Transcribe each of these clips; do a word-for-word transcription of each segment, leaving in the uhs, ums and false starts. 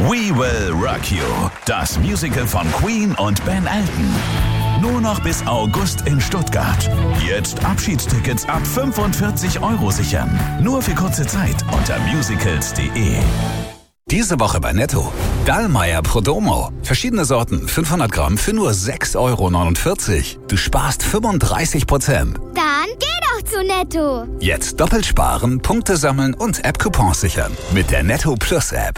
We Will Rock You, das Musical von Queen und Ben Elton. Nur noch bis August in Stuttgart. Jetzt Abschiedstickets ab fünfundvierzig Euro sichern. Nur für kurze Zeit unter musicals punkt de. Diese Woche bei Netto. Dallmayr Prodomo. Verschiedene Sorten, fünfhundert Gramm für nur sechs Euro neunundvierzig. Du sparst fünfunddreißig Prozent. Dann geh doch zu Netto. Jetzt doppelt sparen, Punkte sammeln und App-Coupons sichern. Mit der Netto Plus App.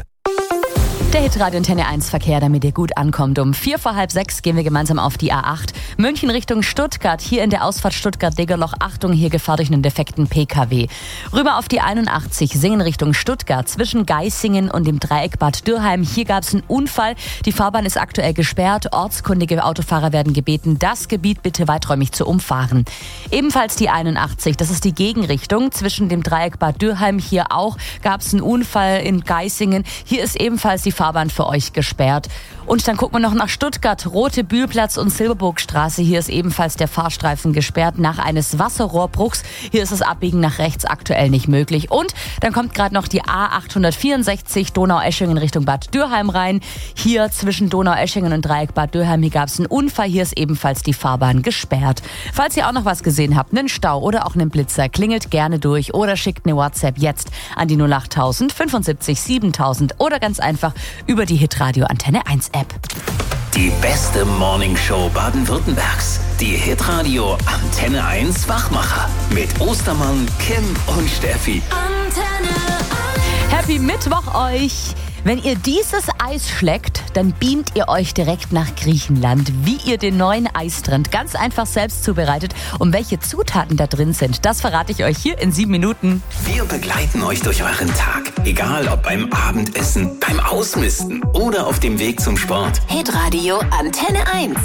Der Hitradio Antenne eins Verkehr, damit ihr gut ankommt. Um vier vor halb sechs gehen wir gemeinsam auf die A acht. München Richtung Stuttgart. Hier in der Ausfahrt Stuttgart-Degerloch. Achtung, hier Gefahr durch einen defekten P K W. Rüber auf die einundachtzig. Singen Richtung Stuttgart. Zwischen Geisingen und dem Dreieck Bad Dürrheim. Hier gab es einen Unfall. Die Fahrbahn ist aktuell gesperrt. Ortskundige Autofahrer werden gebeten, das Gebiet bitte weiträumig zu umfahren. Ebenfalls die einundachtzig. Das ist die Gegenrichtung. Zwischen dem Dreieck Bad Dürrheim. Hier auch gab es einen Unfall in Geisingen. Hier ist ebenfalls die Fahrbahn für euch gesperrt. Und dann gucken wir noch nach Stuttgart. Rote Bühlplatz und Silberburgstraße. Hier ist ebenfalls der Fahrstreifen gesperrt nach eines Wasserrohrbruchs. Hier ist das Abbiegen nach rechts aktuell nicht möglich. Und dann kommt gerade noch die A achthundertvierundsechzig Donaueschingen Richtung Bad Dürrheim rein. Hier zwischen Donaueschingen und Dreieck Bad Dürrheim, hier gab es einen Unfall. Hier ist ebenfalls die Fahrbahn gesperrt. Falls ihr auch noch was gesehen habt, einen Stau oder auch einen Blitzer, klingelt gerne durch oder schickt eine WhatsApp jetzt an die null acht null null fünfundsiebzig siebentausend oder ganz einfach über die Hitradio Antenne eins App. Die beste Morningshow Baden-Württembergs. Die Hitradio Antenne eins Wachmacher. Mit Ostermann, Kim und Steffi. Antenne eins. Happy Mittwoch euch! Wenn ihr dieses Eis schleckt, dann beamt ihr euch direkt nach Griechenland. Wie ihr den neuen Eistrand ganz einfach selbst zubereitet und welche Zutaten da drin sind, das verrate ich euch hier in sieben Minuten. Wir begleiten euch durch euren Tag. Egal ob beim Abendessen, beim Ausmisten oder auf dem Weg zum Sport. Hitradio Antenne eins.